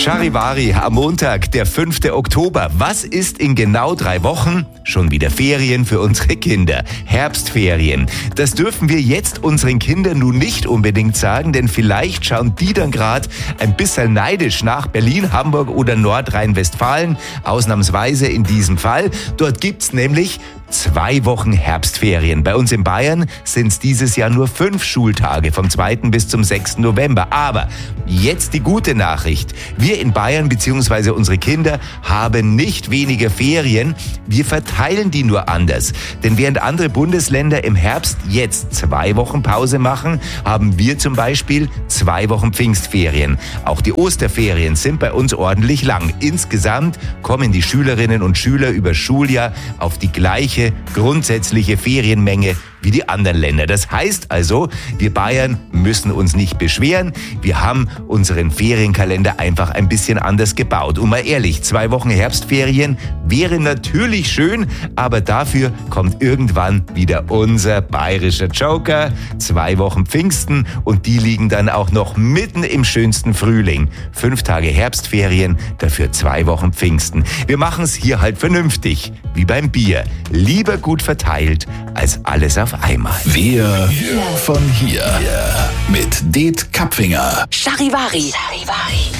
Charivari am Montag, der 5. Oktober. Was ist in genau 3 Wochen? Schon wieder Ferien für unsere Kinder. Herbstferien. Das dürfen wir jetzt unseren Kindern nun nicht unbedingt sagen, denn vielleicht schauen die dann gerade ein bisschen neidisch nach Berlin, Hamburg oder Nordrhein-Westfalen. Ausnahmsweise in diesem Fall. Dort gibt's nämlich 2 Wochen Herbstferien. Bei uns in Bayern sind es dieses Jahr nur 5 Schultage, vom 2. bis zum 6. November. Aber jetzt die gute Nachricht. Wir in Bayern bzw. unsere Kinder haben nicht weniger Ferien. Wir verteilen die nur anders. Denn während andere Bundesländer im Herbst jetzt 2 Wochen Pause machen, haben wir zum Beispiel 2 Wochen Pfingstferien. Auch die Osterferien sind bei uns ordentlich lang. Insgesamt kommen die Schülerinnen und Schüler über Schuljahr auf die gleiche grundsätzliche Ferienmenge wie die anderen Länder. Das heißt also, wir Bayern müssen uns nicht beschweren. Wir haben unseren Ferienkalender einfach ein bisschen anders gebaut. Und mal ehrlich, 2 Wochen Herbstferien wäre natürlich schön, aber dafür kommt irgendwann wieder unser bayerischer Joker. 2 Wochen Pfingsten und die liegen dann auch noch mitten im schönsten Frühling. 5 Tage Herbstferien, dafür 2 Wochen Pfingsten. Wir machen es hier halt vernünftig, wie beim Bier. Lieber gut verteilt, als alles auf einmal. Wir von hier. Mit Det Kapfinger. Charivari.